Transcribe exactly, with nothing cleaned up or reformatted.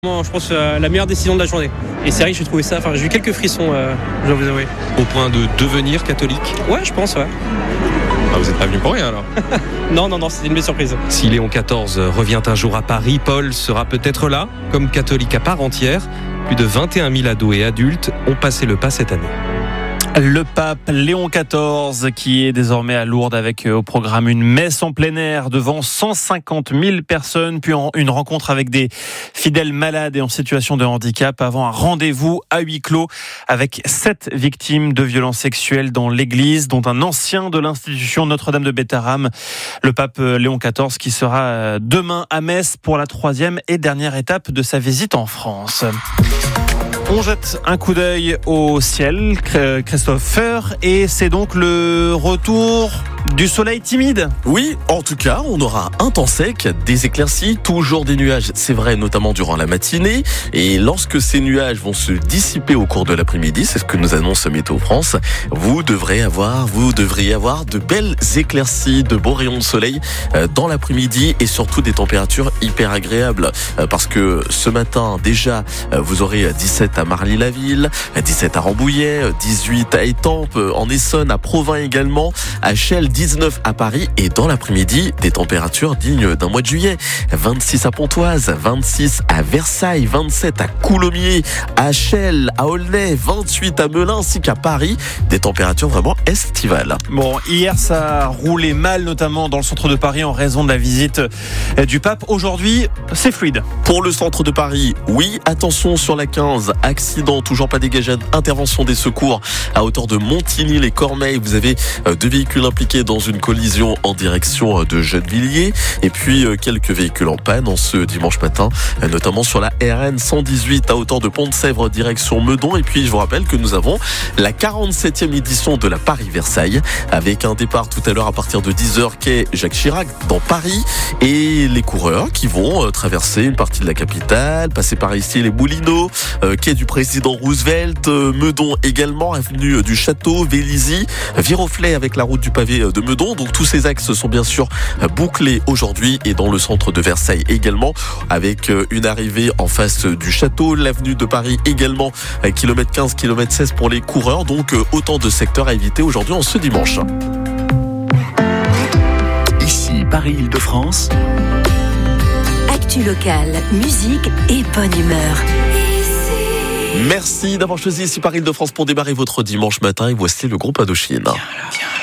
Je pense euh, la meilleure décision de la journée. Et c'est vrai que j'ai trouvé ça, enfin j'ai eu quelques frissons, euh, je dois vous avouer. Au point de devenir catholique ? Ouais, je pense, ouais. Ah, vous n'êtes pas venu pour rien alors ? Non, non, non, c'était une belle surprise. Si Léon quatorze revient un jour à Paris, Paul sera peut-être là, comme catholique à part entière. Plus de vingt et un mille ados et adultes ont passé le pas cette année. Le pape Léon quatorze qui est désormais à Lourdes avec au programme une messe en plein air devant cent cinquante mille personnes, puis une rencontre avec des fidèles malades et en situation de handicap avant un rendez-vous à huis clos avec sept victimes de violences sexuelles dans l'église, dont un ancien de l'institution Notre-Dame de Bétharram, le pape Léon quatorze qui sera demain à Metz pour la troisième et dernière étape de sa visite en France. On jette un coup d'œil au ciel, Christopher, et c'est donc le retour du soleil timide. Oui, en tout cas, on aura un temps sec, des éclaircies, toujours des nuages, c'est vrai, notamment durant la matinée. Et lorsque ces nuages vont se dissiper au cours de l'après-midi, c'est ce que nous annonce Météo France, vous devrez avoir, vous devriez avoir de belles éclaircies, de beaux rayons de soleil dans l'après-midi et surtout des températures hyper agréables. Parce que ce matin, déjà, vous aurez dix-sept à Marly-la-Ville, dix-sept à Rambouillet, dix-huit à Étampes, en Essonne, à Provins également, à Chelles, dix-neuf à Paris et dans l'après-midi, des températures dignes d'un mois de juillet. vingt-six à Pontoise, vingt-six à Versailles, vingt-sept à Coulommiers, à Chelles, à Aulnay, vingt-huit à Melun ainsi qu'à Paris. Des températures vraiment estivales. Bon, hier ça roulait mal notamment dans le centre de Paris en raison de la visite du pape. Aujourd'hui, c'est fluide. Pour le centre de Paris, oui, attention sur la quinze, accident toujours pas dégagé, intervention des secours à hauteur de Montigny-les-Cormeilles. Vous avez deux véhicules impliqués dans une collision en direction de Gennevilliers et puis quelques véhicules en panne en ce dimanche matin, notamment sur la R N cent dix-huit à hauteur de Pont-de-Sèvres direction Meudon. Et puis je vous rappelle que nous avons la quarante-septième édition de la Paris-Versailles avec un départ tout à l'heure à partir de dix heures quai Jacques Chirac dans Paris et les coureurs qui vont traverser une partie de la capitale, passer par ici les Moulineaux, euh, quai du président Roosevelt, euh, Meudon également, avenue du Château, Vélizy, Viroflay avec la route du pavé de Meudon. Donc tous ces axes sont bien sûr bouclés aujourd'hui et dans le centre de Versailles également avec une arrivée en face du château, l'avenue de Paris également, kilomètre quinze, kilomètre seize pour les coureurs. Donc autant de secteurs à éviter aujourd'hui en ce dimanche. Ici Paris-Île-de-France. Actu locale, musique et bonne humeur. Merci d'avoir choisi ici Paris-Île-de-France pour démarrer votre dimanche matin et voici le groupe Indochine. Viens là, viens là.